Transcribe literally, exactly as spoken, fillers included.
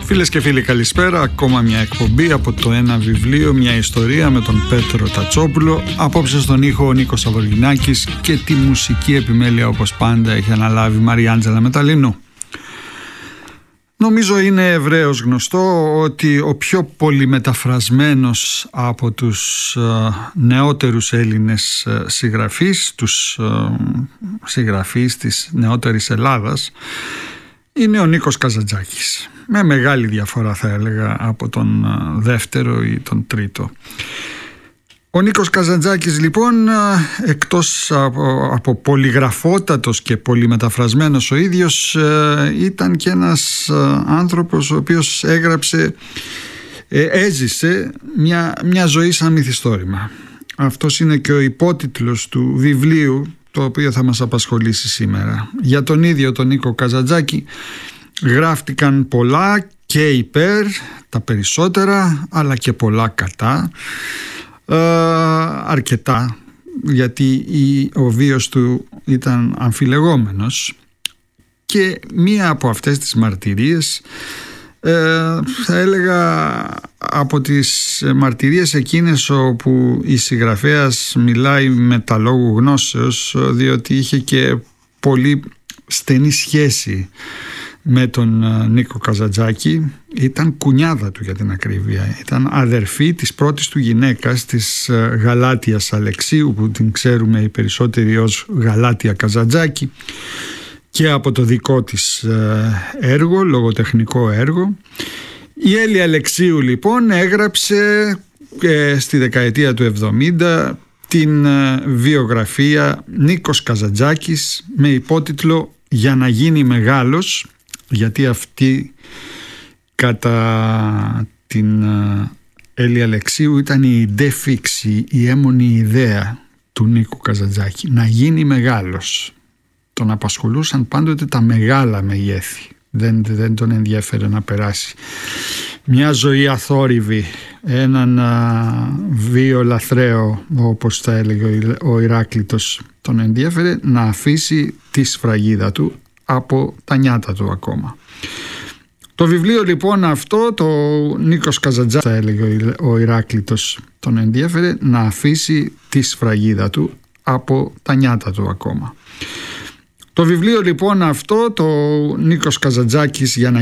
Φίλες και φίλοι, καλησπέρα. Ακόμα μια εκπομπή από το ένα βιβλίο, μια ιστορία με τον Πέτρο Τατσόπουλο. Απόψε στον ήχο ο Νίκος Αβοργινάκης και τη μουσική επιμέλεια, όπως πάντα, έχει αναλάβει η Μαριάντζελα Μεταλλίνου. Νομίζω είναι ευρέως γνωστό ότι ο πιο πολυμεταφρασμένος από τους νεότερους Έλληνες συγγραφείς, τους συγγραφείς της νεότερης Ελλάδας, είναι ο Νίκος Καζαντζάκης. Με μεγάλη διαφορά, θα έλεγα, από τον δεύτερο ή τον τρίτο. Ο Νίκος Καζαντζάκης, λοιπόν, εκτός από, από πολυγραφότατος και πολυμεταφρασμένος ο ίδιος, ήταν και ένας άνθρωπος ο οποίος έγραψε, έζησε μια, μια ζωή σαν μυθιστόρημα. Αυτός είναι και ο υπότιτλος του βιβλίου, το οποίο θα μας απασχολήσει σήμερα. Για τον ίδιο τον Νίκο Καζαντζάκη γράφτηκαν πολλά και υπέρ, τα περισσότερα, αλλά και πολλά κατά. Uh, αρκετά, γιατί η, ο βίος του ήταν αμφιλεγόμενος, και μία από αυτές τις μαρτυρίες, uh, θα έλεγα από τις μαρτυρίες εκείνες όπου η συγγραφέας μιλάει με τα λόγου γνώσεως, διότι είχε και πολύ στενή σχέση με τον Νίκο Καζαντζάκη. Ήταν κουνιάδα του, για την ακρίβεια. Ήταν αδερφή της πρώτης του γυναίκας, της Γαλάτιας Αλεξίου, που την ξέρουμε οι περισσότεροι ως Γαλάτια Καζαντζάκη, και από το δικό της έργο, λογοτεχνικό έργο. Η Έλλη Αλεξίου, λοιπόν, έγραψε ε, στη δεκαετία του εβδομήντα την βιογραφία Νίκος Καζαντζάκης με υπότιτλο «Για να γίνει μεγάλος», γιατί αυτή, κατά την Έλλη Αλεξίου, ήταν η ντεφίξη, η έμμονη ιδέα του Νίκου Καζαντζάκη, να γίνει μεγάλος. Τον απασχολούσαν πάντοτε τα μεγάλα μεγέθη. Δεν, δεν τον ενδιέφερε να περάσει μια ζωή αθόρυβη, έναν α, βίο λαθρέο, όπως θα έλεγε ο Ηράκλειτος. Τον ενδιέφερε να αφήσει τη σφραγίδα του από τα νιάτα του ακόμα. Το βιβλίο, λοιπόν, αυτό, το Νίκος Καζαντζάκης, θα έλεγε ο Ηράκλειτος, τον ενδιέφερε να αφήσει τη σφραγίδα του από τα νιάτα του ακόμα. Το βιβλίο, λοιπόν, αυτό, το Νίκος Καζαντζάκης, για να